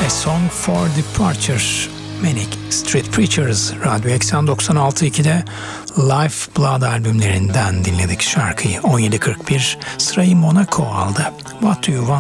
A Song for Departure, Manic Street Preachers. Radyo Eksen 96.2'de Life Blood albümlerinden dinledik şarkıyı. 17.41 sırayı Monaco aldı. What Do You Want?